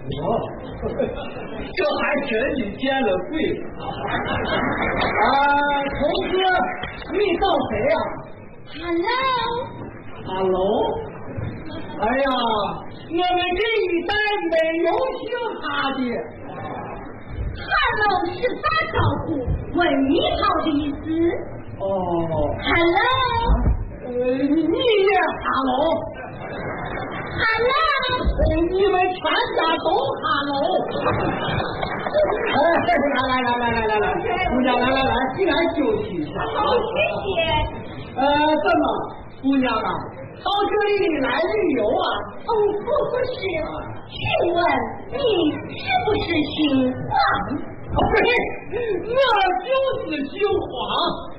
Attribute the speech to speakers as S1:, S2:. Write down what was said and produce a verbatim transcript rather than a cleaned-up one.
S1: 哦，这还真你见了鬼了啊！同志，你找谁呀、啊、？Hello，Hello。哎呀，我们这一代没有姓他的。
S2: Hello 是打招呼，问你好的意思。
S1: 哦。
S2: Hello。
S1: 呃，你也 Hello。
S2: Hello。
S1: 你们全家都 Hello。哎，来来来来来来来，姑娘来来来，进来休息一下。
S2: 好，谢谢。
S1: 呃，怎么，姑娘啊？到这里来旅游啊？
S2: 哦，不是，请问你是不是姓黄？
S1: 不是，我就是姓黄。